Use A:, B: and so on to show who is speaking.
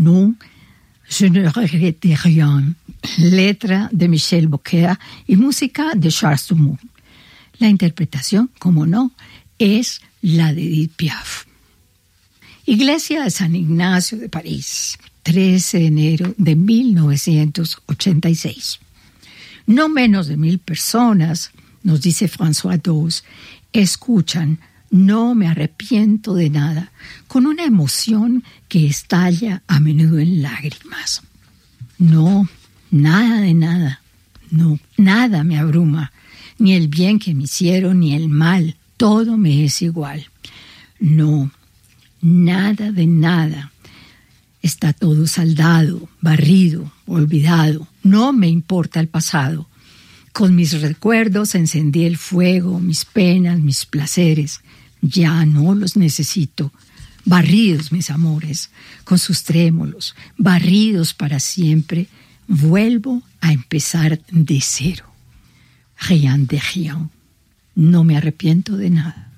A: Non, je ne regrette rien. Letra de Michel Beaucaire y música de Charles Dumont. La interpretación, como no, es la de Edith Piaf. Iglesia de San Ignacio de París, 13 de enero de 1986. No menos de 1,000 personas, nos dice François Dawes, escuchan No me arrepiento de nada, con una emoción que estalla a menudo en lágrimas. No, nada de nada. No, nada me abruma, ni el bien que me hicieron, ni el mal. Todo me es igual. No, nada de nada. Está todo saldado, barrido, olvidado. No me importa el pasado. Con mis recuerdos encendí el fuego, mis penas, mis placeres. Ya no los necesito. Barridos mis amores, con sus trémolos, barridos para siempre, vuelvo a empezar de cero. Rien de rien. No me arrepiento de nada.